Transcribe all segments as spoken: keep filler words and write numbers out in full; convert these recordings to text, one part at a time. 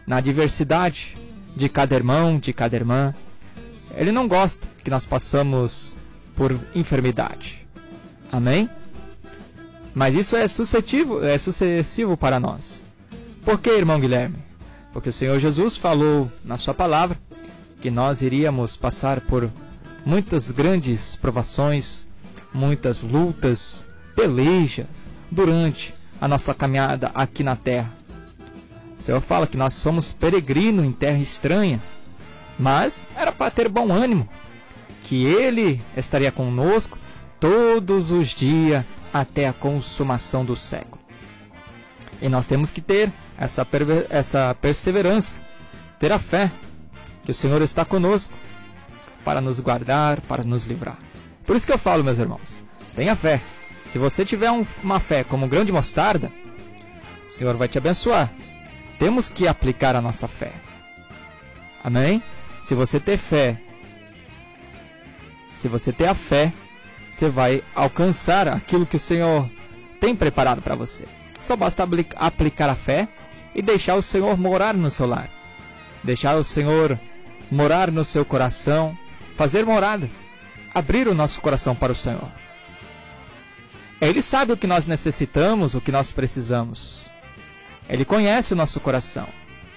na diversidade de cada irmão, de cada irmã. Ele não gosta que nós passamos por enfermidade. Amém? Mas isso é sucessivo, é sucessivo para nós. Por que, irmão Guilherme? Porque o Senhor Jesus falou na sua palavra que nós iríamos passar por muitas grandes provações, muitas lutas, pelejas durante a nossa caminhada aqui na terra. O Senhor fala que nós somos peregrinos em terra estranha, mas era para ter bom ânimo, que Ele estaria conosco todos os dias até a consumação do século. E nós temos que ter essa, essa perseverança, ter a fé que o Senhor está conosco para nos guardar, para nos livrar. Por isso que eu falo, meus irmãos, tenha fé. Se você tiver um, uma fé como um grão de mostarda, o Senhor vai te abençoar. Temos que aplicar a nossa fé. Amém? Se você ter fé, se você ter a fé, você vai alcançar aquilo que o Senhor tem preparado para você. Só basta aplicar a fé e deixar o Senhor morar no seu lar. Deixar o Senhor morar no seu coração, fazer morada, abrir o nosso coração para o Senhor. Ele sabe o que nós necessitamos, o que nós precisamos. Ele conhece o nosso coração.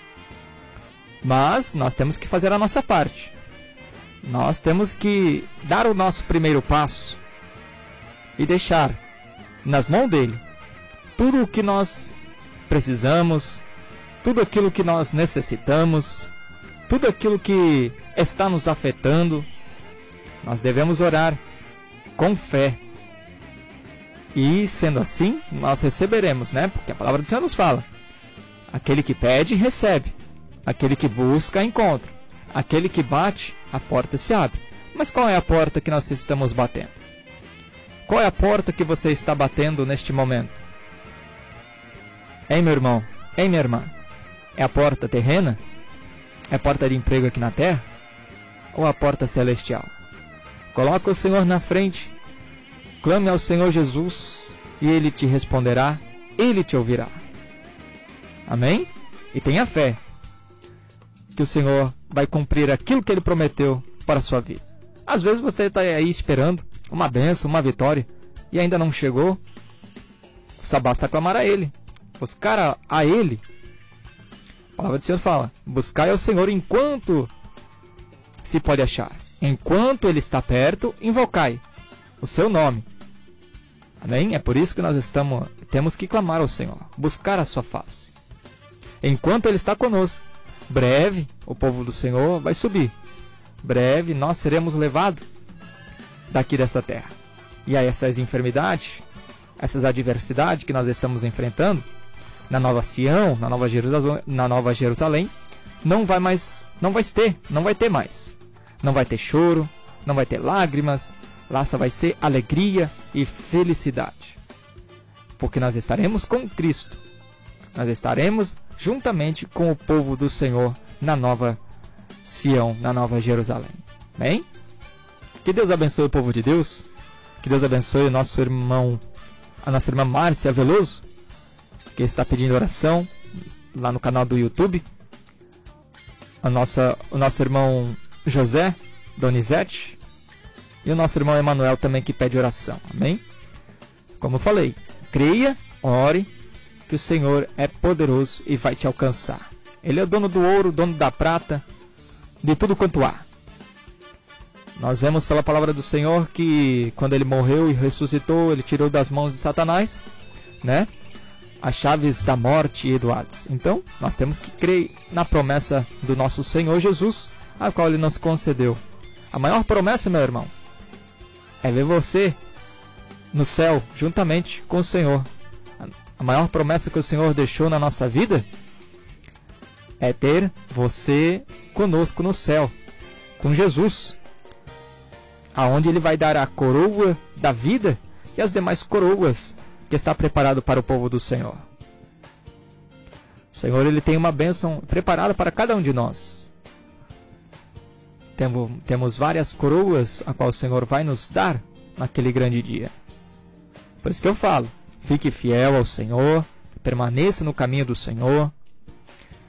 Mas nós temos que fazer a nossa parte. Nós temos que dar o nosso primeiro passo e deixar nas mãos dele tudo o que nós precisamos, tudo aquilo que nós necessitamos, tudo aquilo que está nos afetando. Nós devemos orar com fé. E sendo assim, nós receberemos, né? Porque a palavra do Senhor nos fala: aquele que pede, recebe. Aquele que busca, encontra. Aquele que bate, a porta se abre. Mas qual é a porta que nós estamos batendo? Qual é a porta que você está batendo neste momento? Hein, meu irmão? Hein, minha irmã? É a porta terrena? É a porta de emprego aqui na terra? Ou a porta celestial? Coloca o Senhor na frente. Clame ao Senhor Jesus e Ele te responderá, Ele te ouvirá. Amém? E tenha fé que o Senhor vai cumprir aquilo que Ele prometeu para a sua vida. Às vezes você está aí esperando uma bênção, uma vitória, e ainda não chegou. Só basta clamar a Ele, buscar a, a Ele. A palavra do Senhor fala: buscai ao Senhor enquanto se pode achar. Enquanto Ele está perto, invocai o seu nome. Amém? É por isso que nós estamos, temos que clamar ao Senhor, buscar a sua face. Enquanto Ele está conosco, breve o povo do Senhor vai subir. Breve nós seremos levados daqui dessa terra. E aí essas enfermidades, essas adversidades que nós estamos enfrentando na Nova Sião, na Nova Jerusalém, na Nova Jerusalém, não vai mais, não vai ter, não vai ter mais. Não vai ter choro, não vai ter lágrimas. Lá só vai ser alegria e felicidade. Porque nós estaremos com Cristo. Nós estaremos juntamente com o povo do Senhor na Nova Sião, na Nova Jerusalém. Amém? Que Deus abençoe o povo de Deus. Que Deus abençoe o nosso irmão, a nossa irmã Márcia Veloso, que está pedindo oração lá no canal do YouTube. A nossa, o nosso irmão José Donizete. E o nosso irmão Emanuel também, que pede oração. Amém? Como eu falei, creia, ore, que o Senhor é poderoso e vai te alcançar. Ele é o dono do ouro, dono da prata, de tudo quanto há. Nós vemos pela palavra do Senhor que quando Ele morreu e ressuscitou, Ele tirou das mãos de Satanás, né, as chaves da morte e do Hades. Então, nós temos que crer na promessa do nosso Senhor Jesus, a qual Ele nos concedeu. A maior promessa, meu irmão, é ver você no céu, juntamente com o Senhor. A maior promessa que o Senhor deixou na nossa vida é ter você conosco no céu, com Jesus, aonde Ele vai dar a coroa da vida e as demais coroas que está preparado para o povo do Senhor. O Senhor, Ele tem uma bênção preparada para cada um de nós. Temos, temos várias coroas a qual o Senhor vai nos dar naquele grande dia. Por isso que eu falo, fique fiel ao Senhor, permaneça no caminho do Senhor,